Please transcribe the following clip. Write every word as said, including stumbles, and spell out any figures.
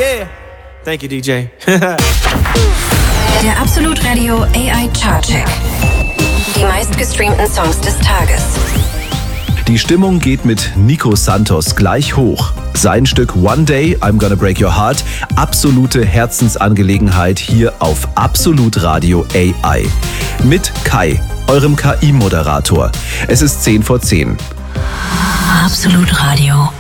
Yeah. Thank you, D J. Der Absolut Radio A I Chartcheck. Die meistgestreamten Songs des Tages. Die Stimmung geht mit Nico Santos gleich hoch. Sein Stück One Day, I'm Gonna Break Your Heart, absolute Herzensangelegenheit hier auf Absolut Radio A I. Mit Kai, eurem K I-Moderator. Es ist zehn vor zehn. Absolut Radio.